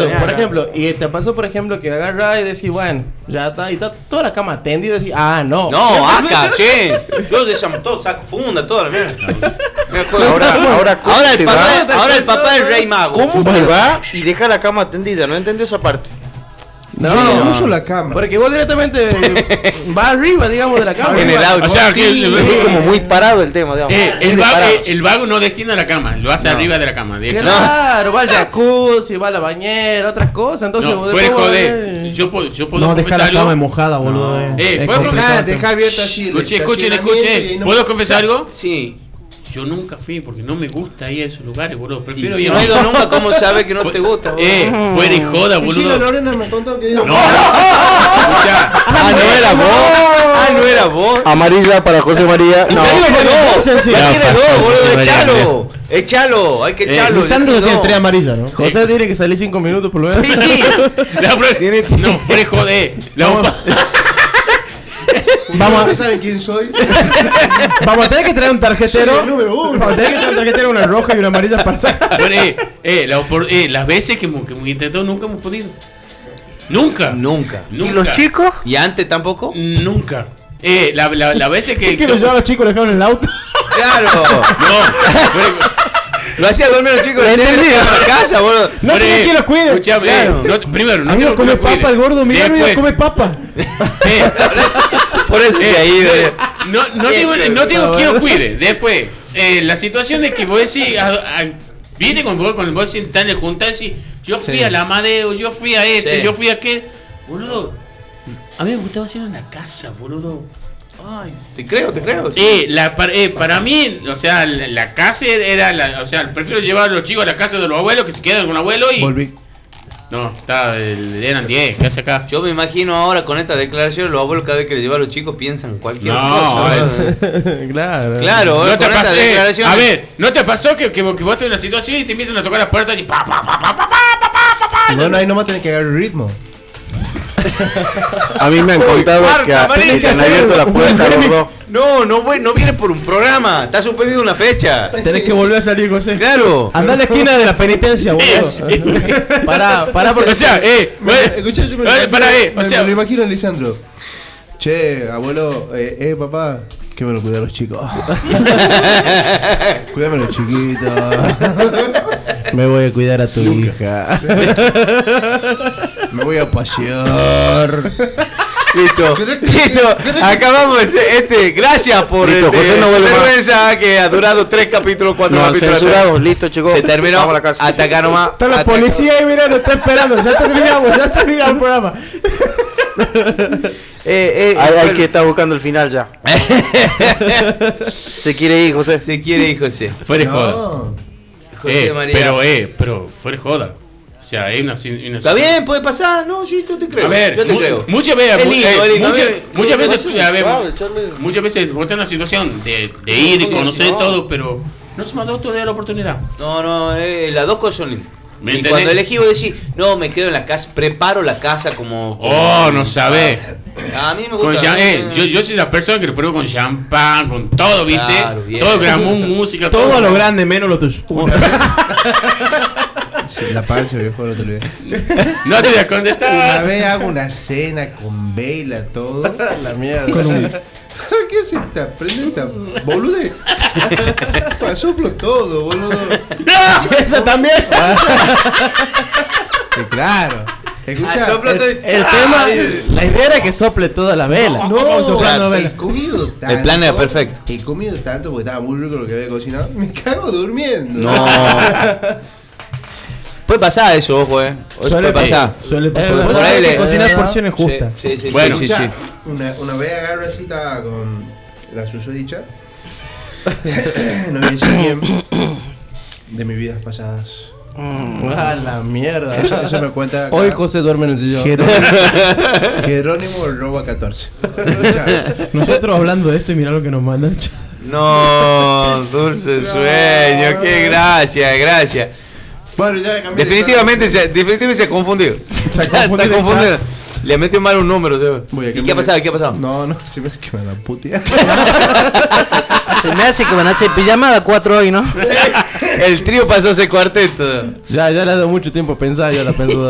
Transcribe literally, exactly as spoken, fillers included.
eso, por ejemplo, y te pasó, por ejemplo, que agarras y decís, bueno, ya está, y está toda la cama tendida y decís, ah, no. No, acá, sí. Yo decíamos todo, saco funda, toda la mierda. Ahora, ahora, Ahora el papá, ahora el papá es rey mago. ¿Cómo te va y deja la cama tendida? No entendí esa parte. No, Yo no, uso la cama. porque vos directamente vas arriba, digamos, de la cama. En el auto. O sea, que el, Es como muy parado el tema, digamos. eh, el, Muy vago, parado. eh, el vago no destina la cama, lo hace arriba de la cama. directo. Claro, va al jacuzzi, va a la bañera, otras cosas. Entonces, No, vos fuera de después, joder. eh, Yo puedo, yo puedo No, deja confesar la algo. cama mojada, boludo. Eh, Es ¿puedo complicado. confesar? Deja abierto así. el Escuche, escuchen, estacionamiento y ahí escuchen. no- ¿Puedo confesar algo? Sí. Yo nunca fui porque no me gusta ir a esos lugares, boludo. Y Prefiero si ir no a has ido nunca, ¿cómo sabes que no te gusta? boludo? Eh, fuera y joda, Y sí, la boludo. Lorena me contó que No, no. escucha. Ah, no era vos. Ah, no era vos. Amarilla para José María. No. Ya tiene dos. Ya No, tiene pasó, dos, boludo. José María, Echalo. Echalo. Hay que Eh, echarlo. Lisandro ya tiene dos. tres amarillas, ¿no? José tiene que salir cinco minutos por lo menos. Sí. La pro- No, fuera y joder. La bomba- Vamos ¿No a, saben quién soy? vamos a tener que traer un tarjetero. Soy el número uno. Vamos a tener que traer un tarjetero, una roja y una amarilla para sacar. Bueno, eh, eh, la opor- eh, las veces que hemos, que hemos intentado nunca hemos podido. Nunca. Nunca. Nunca. ¿Y los chicos? ¿Y antes tampoco? Nunca. Eh, la, la, la veces que. ¿Qué que lo llevan los chicos, lo dejaron en el auto? Claro. No, fuera- Lo hacía dormir los chicos de entendí. en la casa, boludo. No fuera- tiene que los cuide. Escuchame, Claro. eh, no, primero, no Amigo, quiero que come lo cuide. papa el gordo, mira, amigo, Después, come papa. eh, Por eso se ha ido. eh. No, no digo, no digo quién lo cuide. Después, eh, la situación es que vos decís, a, a, viste con vos, con vos tan de juntas y yo fui Sí. a la Amadeo, yo fui a este, Sí. yo fui a aquel. Boludo, a mí me gustaba hacerlo en la casa, boludo. Ay, te creo, te creo. sí. Eh, la, para, eh, para mí, o sea, la, la casa era la, o sea, prefiero llevar a los chicos a la casa de los abuelos que se quedan con el abuelo y. Volví. No, está, el- eran diez, ¿qué hace acá? Yo me imagino ahora con esta declaración, los abuelos cada vez que les llevan a los chicos piensan cualquier No, cosa. a ¿verdad? Claro. Claro, No eh, te con esta pasó, declaración. a ver, ¿no te pasó que, que, que vos estás en una situación y te empiezan a tocar las puertas y pa, pa, pa, pa, pa, pa, pa, pa, pa? Bueno, ahí nomás tenés que agarrar el ritmo. A mí me han contado Marta, que, a- María, que te han hacer abierto la un puerta los remix. dos. No, no, voy- no viene por un programa. Está suspendido una fecha. Tenés que volver a salir, José. Claro. Andá a la esquina de la penitencia, boludo. Pará, pará, porque. O sea, eh, Me- bueno, Escuchá, yo me, eh, pará, eh, o me- sea, me lo imagino a Lisandro. Che, abuelo, eh, eh papá, que me lo cuida a los chicos. Cuídame a los chiquitos. Me voy a cuidar a tu hija. Me voy a pasear. Listo, listo. Acabamos este. Gracias por Listo, este, José no su vuelve más. vergüenza que ha durado tres capítulos, cuatro No, capítulos. censurados, listo, chicos. Se terminó. Vamos a la casa. Hasta acá nomás. Está la Hasta- policía ahí, mira, nos está esperando. Ya terminamos, ya terminamos el programa. Eh, eh, Hay, hay bueno, que estar buscando el final ya. Se quiere ir, José. Se quiere ir, José. fuera de joda. No. José Eh, María. pero, eh, pero fuera de joda. O sea, hay una, una Está bien, puede pasar. No, sí, yo te creo. A ver, yo te mu- creo. muchas veces, Es mu- lindo, eh, es lindo. muchas, A ver, muchas eh, veces, suave, a ver, suave, echarle- muchas veces vos estás en una situación de, de ir y conocer todo, pero no se me ha dado todavía la oportunidad. No, no, eh, las dos cosas son lindas. ¿Me Y entendés? cuando elegí vos decís, no, me quedo en la casa, preparo la casa como... como- Oh, no sabés. A mí me Con gusta. cha- eh, eh, yo, yo soy la persona que lo pruebo con champán, con todo, ¿viste? Claro, bien. Todo grabamos música, Todo a lo grande, menos lo tuyo. Sí, la panza, viejo, no te olvides. No te voy a Una contestar. vez hago una cena con vela, todo. La mierda. Con un... ¿Qué hace esta? Prende esta bolude. Soplo todo, boludo. Esa también. Sí, claro. Escucha. Ah, soplo todo y- El tema, la idea era que sople toda la vela. No, soplando claro, vela. he comido tanto. El plan era perfecto. He comido tanto porque estaba muy rico lo que había cocinado. Me cago durmiendo. No. Puede pasar eso, ojo, eh. Eso Suele puede pasar. Suele Es pasar. verdad. Vos sabés Por ahí que le- cocinar eh, porciones justas. Sí, sí, sí, Bueno. sí, sí, Escucha, sí. Una, una vez agarro así, estaba con la susodicha. No voy a decir quién. De mis vidas pasadas. Ah, la mierda. Eso, eso me cuenta. acá. Hoy José duerme en el sillón. Jerónimo, Jerónimo Roba catorce. Nosotros hablando de esto y mirá lo que nos mandan. No, dulce sueño, qué gracia, gracias. Bueno, ya cambié de Definitivamente se, definitivamente se ha confundido. Se ha Está confundido, confundido. Le metió mal un número, seguro. Voy a ¿Y qué cambiar ha pasado? de- ¿Qué ha pasado? No, no, se me hace que me van a putear. Se me hace que van a hacer pijamada cuatro hoy, ¿no? El trío pasó ese cuarteto. Ya, ya le ha dado mucho tiempo a pensar, ya la pensó.